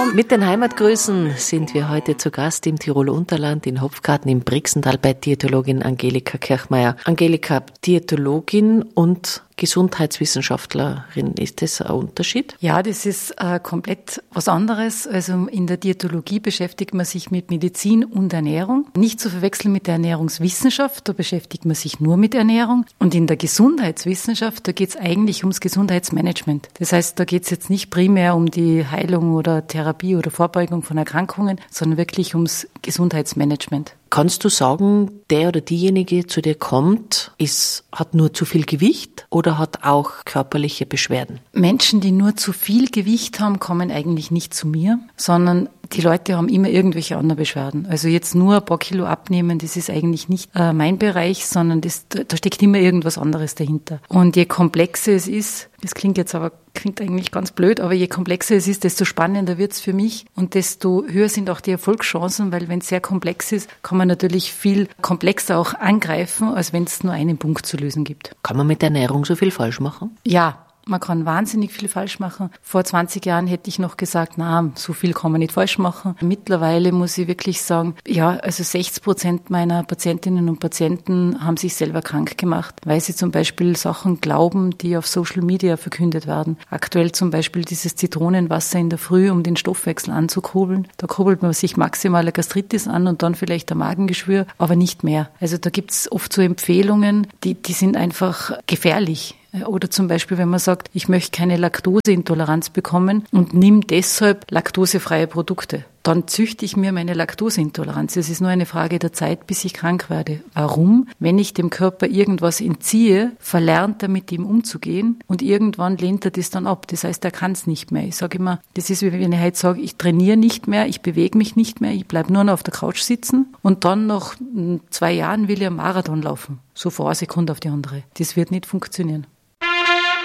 Mit den Heimatgrüßen sind wir heute zu Gast im Tiroler Unterland in Hopfgarten im Brixental bei Diätologin Angelika Kirchmeier. Angelika, Diätologin und Gesundheitswissenschaftlerin, ist das ein Unterschied? Ja, das ist komplett was anderes. Also in der Diätologie beschäftigt man sich mit Medizin und Ernährung. Nicht zu verwechseln mit der Ernährungswissenschaft, da beschäftigt man sich nur mit Ernährung. Und in der Gesundheitswissenschaft, da geht es eigentlich ums Gesundheitsmanagement. Das heißt, da geht es jetzt nicht primär um die Heilung oder Therapie oder Vorbeugung von Erkrankungen, sondern wirklich ums Gesundheitsmanagement. Kannst du sagen, der oder diejenige, zu dir kommt, hat nur zu viel Gewicht oder hat auch körperliche Beschwerden? Menschen, die nur zu viel Gewicht haben, kommen eigentlich nicht zu mir, sondern die Leute haben immer irgendwelche anderen Beschwerden. Also jetzt nur ein paar Kilo abnehmen, das ist eigentlich nicht mein Bereich, sondern da steckt immer irgendwas anderes dahinter. Und je komplexer es ist, das klingt eigentlich ganz blöd, aber je komplexer es ist, desto spannender wird's für mich und desto höher sind auch die Erfolgschancen, weil wenn es sehr komplex ist, kann man natürlich viel komplexer auch angreifen, als wenn es nur einen Punkt zu lösen gibt. Kann man mit der Ernährung so viel falsch machen? Ja. Man kann wahnsinnig viel falsch machen. Vor 20 Jahren hätte ich noch gesagt, na, so viel kann man nicht falsch machen. Mittlerweile muss ich wirklich sagen, ja, also 60% meiner Patientinnen und Patienten haben sich selber krank gemacht, weil sie zum Beispiel Sachen glauben, die auf Social Media verkündet werden. Aktuell zum Beispiel dieses Zitronenwasser in der Früh, um den Stoffwechsel anzukurbeln. Da kurbelt man sich maximale Gastritis an und dann vielleicht ein Magengeschwür, aber nicht mehr. Also da gibt's oft so Empfehlungen, die sind einfach gefährlich. Oder zum Beispiel, wenn man sagt, ich möchte keine Laktoseintoleranz bekommen und nimm deshalb laktosefreie Produkte. Dann züchte ich mir meine Laktoseintoleranz. Es ist nur eine Frage der Zeit, bis ich krank werde. Warum? Wenn ich dem Körper irgendwas entziehe, verlernt er mit ihm umzugehen und irgendwann lehnt er das dann ab. Das heißt, er kann es nicht mehr. Ich sage immer, das ist wie wenn ich heute sage, ich trainiere nicht mehr, ich bewege mich nicht mehr, ich bleibe nur noch auf der Couch sitzen und dann nach 2 Jahren will ich einen Marathon laufen. So von einer Sekunde auf die andere. Das wird nicht funktionieren.